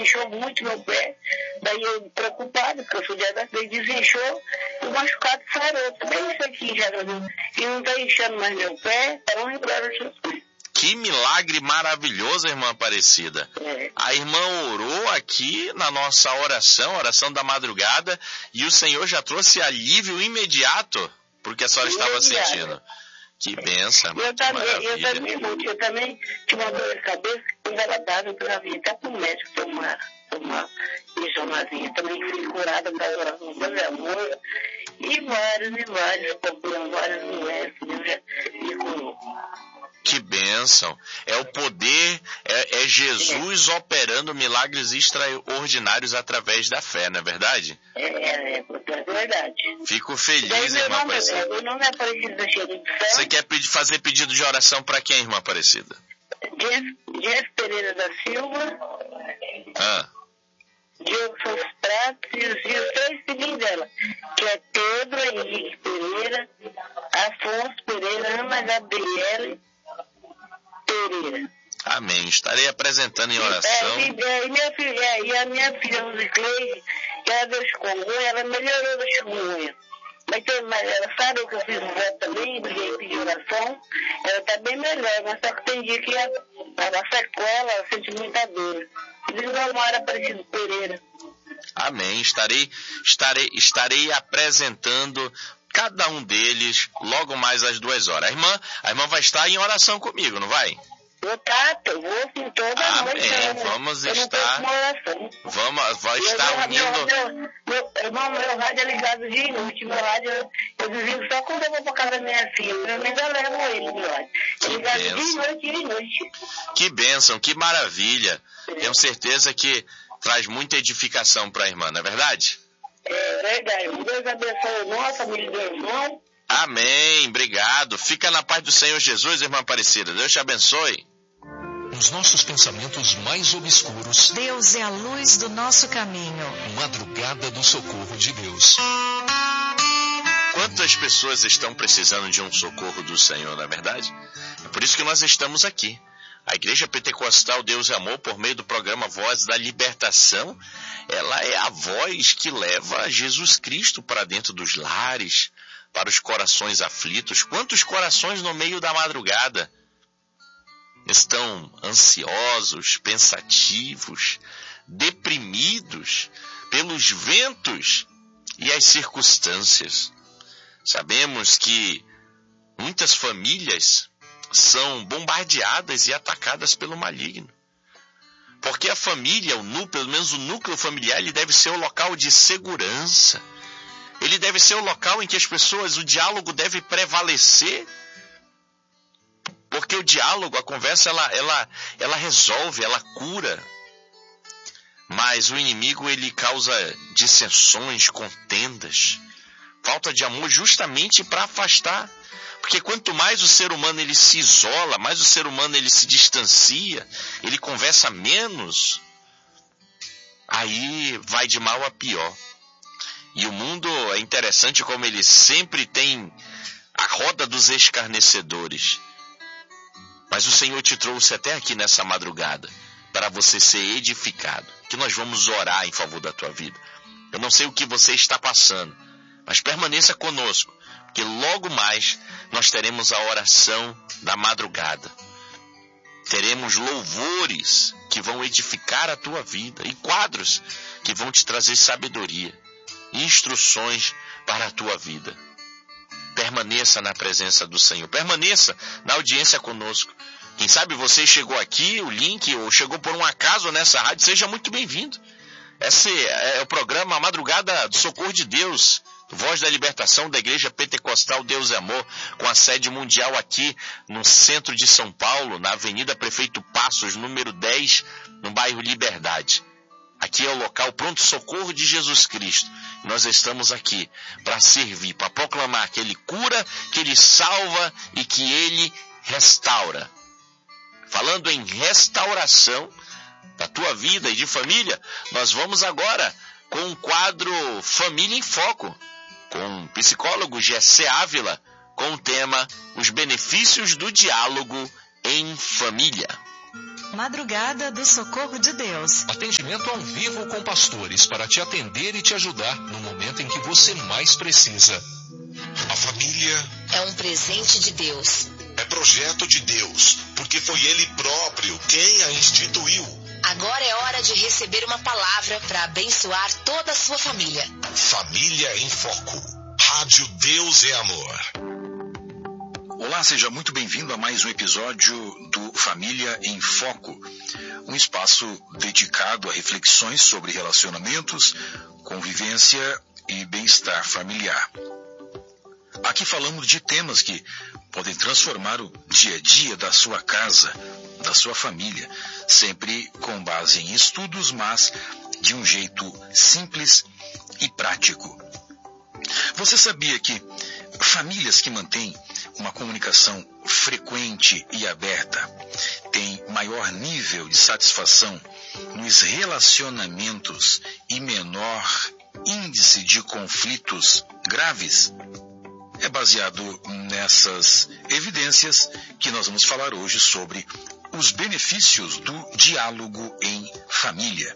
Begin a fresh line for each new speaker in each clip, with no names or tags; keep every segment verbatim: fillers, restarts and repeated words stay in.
desinchou muito meu pé. Daí eu, preocupado, porque eu sou diabético, daí desinchou, e o machucado sarou. Também isso aqui já, e não está inchando mais meu pé, para não lembrar de Jesus.
Que milagre maravilhoso, irmã Aparecida.
É.
A irmã orou aqui na nossa oração, oração da madrugada, e o Senhor já trouxe alívio imediato, porque a senhora estava sentindo. Que benção,
eu
que
também,
maravilha.
eu também, muito, eu também tinha uma dor de cabeça, quando ela dava, eu já vim até para o médico tomar, tomar isomazinha. Também fui curada da oração do amor, e vários, e vários, comprando vários doenças, Deus já me curou.
Que bênção. É o poder, é, é Jesus é. operando milagres extraordinários através da fé, não é verdade?
É, é, é verdade.
Fico feliz, irmã Aparecida.
Meu nome é Aparecida Xerife.
Você quer pedir, fazer pedido de oração para quem, irmã Aparecida?
Jeff Pereira da Silva.
Ah.
Diogo Santos Pratos e os, e os três filhinhos dela, que é Pedro Henrique Pereira, Afonso Pereira, Ana Gabriele Pereira.
Amém. Estarei apresentando em oração.
É, e, é, e, minha filha, é, e a minha filha, Rosicleide, que ela deu chikungunya, ela melhorou da chikungunya. Mas, tem, mas ela sabe que eu fiz o voto também, briguei e pedi oração. Ela está bem melhor, mas só que tem dia que a, a sequela, ela sente muita dor. Diz a Mara Aparecido Pereira.
Amém. Estarei, estarei, estarei apresentando cada um deles logo mais às duas horas. A irmã, a irmã vai estar em oração comigo, não vai?
Eu tá, eu vou sim toda
Amém.
noite. Amém.
Vamos
eu
estar. Vamos, vai estar
meu,
unindo.
Meu, meu, meu, irmão, meu rádio é ligado de noite. Meu rádio eu, eu desligo só quando eu vou pra casa da minha filha. Eu ainda levo ele, meu rádio. É ligado de noite e de noite.
Que bênção, que maravilha. É. Tenho certeza que traz muita edificação para a irmã, não é verdade?
É verdade. Deus abençoe o nosso, família do irmão.
Amém. Obrigado. Fica na paz do Senhor Jesus, irmã Aparecida. Deus te abençoe.
Nos nossos pensamentos mais obscuros,
Deus é a luz do nosso caminho.
Madrugada do socorro de Deus.
Quantas pessoas estão precisando de um socorro do Senhor, não é verdade? É por isso que nós estamos aqui. A Igreja Pentecostal Deus e Amor, por meio do programa Voz da Libertação, ela é a voz que leva Jesus Cristo para dentro dos lares, para os corações aflitos. Quantos corações no meio da madrugada estão ansiosos, pensativos, deprimidos pelos ventos e as circunstâncias. Sabemos que muitas famílias são bombardeadas e atacadas pelo maligno. Porque a família, o núcleo, pelo menos o núcleo familiar, ele deve ser o local de segurança. Ele deve ser o local em que as pessoas, o diálogo deve prevalecer. Porque o diálogo, a conversa, ela, ela, ela resolve, ela cura. Mas o inimigo, ele causa dissensões, contendas, falta de amor justamente para afastar. Porque quanto mais o ser humano ele se isola, mais o ser humano ele se distancia, ele conversa menos, aí vai de mal a pior. E o mundo é interessante como ele sempre tem a roda dos escarnecedores. Mas o Senhor te trouxe até aqui nessa madrugada para você ser edificado, que nós vamos orar em favor da tua vida. Eu não sei o que você está passando, mas permaneça conosco, porque logo mais nós teremos a oração da madrugada. Teremos louvores que vão edificar a tua vida e quadros que vão te trazer sabedoria, instruções para a tua vida. Permaneça na presença do Senhor. Permaneça na audiência conosco. Quem sabe você chegou aqui, o link, ou chegou por um acaso nessa rádio, seja muito bem-vindo. Esse é o programa A Madrugada do Socorro de Deus, Voz da Libertação da Igreja Pentecostal Deus e Amor, com a sede mundial aqui no centro de São Paulo, na Avenida Prefeito Passos, número dez, no bairro Liberdade. Aqui é o local pronto-socorro de Jesus Cristo. Nós estamos aqui para servir, para proclamar que Ele cura, que Ele salva e que Ele restaura. Falando em restauração da tua vida e de família, nós vamos agora com um quadro Família em Foco, com o psicólogo Gessé Ávila, com o tema Os Benefícios do Diálogo em Família.
madrugada do Socorro de Deus.
Atendimento ao vivo com pastores para te atender e te ajudar no momento em que você mais precisa.
A família
é um presente de Deus.
É projeto de Deus, porque foi Ele próprio quem a instituiu.
Agora é hora de receber uma palavra para abençoar toda a sua família.
Família em Foco. Rádio Deus é Amor.
Olá, seja muito bem-vindo a mais um episódio do Família em Foco, um espaço dedicado a reflexões sobre relacionamentos, convivência e bem-estar familiar. Aqui falamos de temas que podem transformar o dia a dia da sua casa, da sua família, sempre com base em estudos, mas de um jeito simples e prático. Você sabia que famílias que mantêm uma comunicação frequente e aberta têm maior nível de satisfação nos relacionamentos e menor índice de conflitos graves? É baseado nessas evidências que nós vamos falar hoje sobre os benefícios do diálogo em família.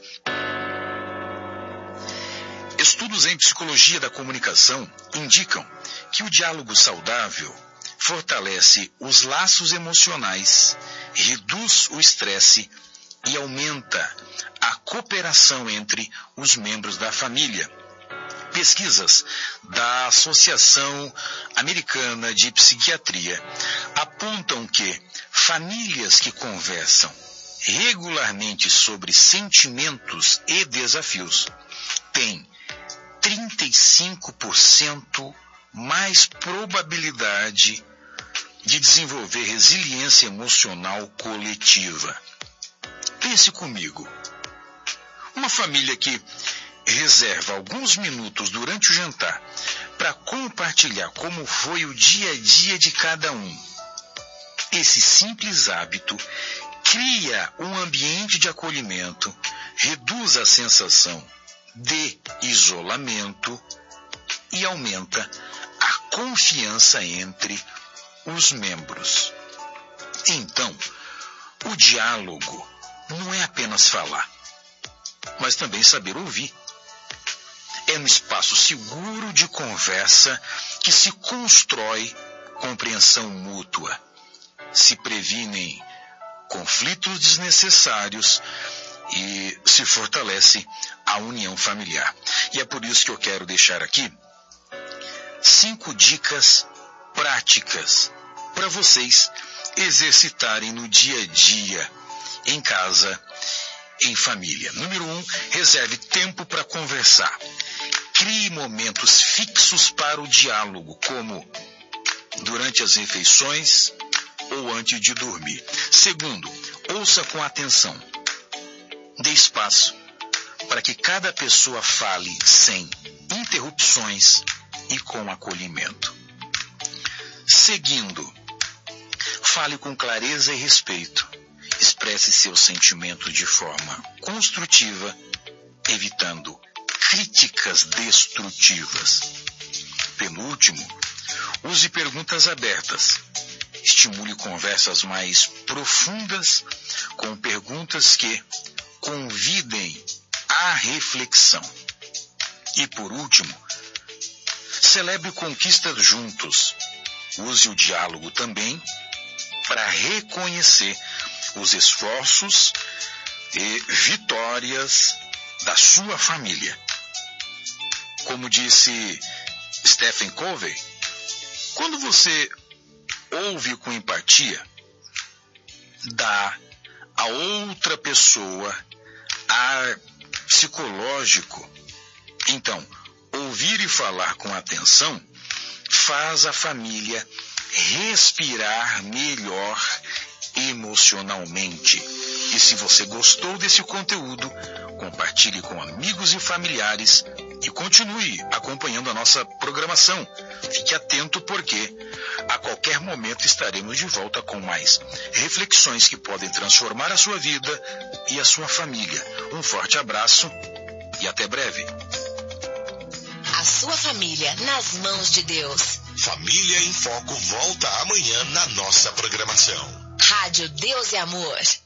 Estudos em psicologia da comunicação indicam que o diálogo saudável fortalece os laços emocionais, reduz o estresse e aumenta a cooperação entre os membros da família. Pesquisas da Associação Americana de Psiquiatria apontam que famílias que conversam regularmente sobre sentimentos e desafios têm trinta e cinco por cento mais probabilidade de desenvolver resiliência emocional coletiva. Pense comigo. Uma família que reserva alguns minutos durante o jantar para compartilhar como foi o dia a dia de cada um. Esse simples hábito cria um ambiente de acolhimento, reduz a sensação de isolamento e aumenta a confiança entre os membros. Então, o diálogo não é apenas falar, mas também saber ouvir. É um espaço seguro de conversa que se constrói compreensão mútua, se previnem conflitos desnecessários e se fortalece a união familiar. E é por isso que eu quero deixar aqui cinco dicas práticas para vocês exercitarem no dia a dia, em casa, em família. Número um, reserve tempo para conversar. Crie momentos fixos para o diálogo, como durante as refeições ou antes de dormir. Segundo, ouça com atenção. Dê espaço para que cada pessoa fale sem interrupções e com acolhimento. Seguindo, fale com clareza e respeito. Expresse seus sentimentos de forma construtiva, evitando críticas destrutivas. Penúltimo, use perguntas abertas. Estimule conversas mais profundas com perguntas que convidem à reflexão. E por último, celebre conquistas juntos. Use o diálogo também para reconhecer os esforços e vitórias da sua família. Como disse Stephen Covey, quando você ouve com empatia, dá a outra pessoa ar psicológico. Então, ouvir e falar com atenção faz a família respirar melhor emocionalmente. E se você gostou desse conteúdo, compartilhe com amigos e familiares e continue acompanhando a nossa programação. Fique atento porque a qualquer momento estaremos de volta com mais reflexões que podem transformar a sua vida e a sua família. Um forte abraço e até breve.
A sua família nas mãos de Deus.
Família em Foco volta amanhã na nossa programação.
Rádio Deus é Amor.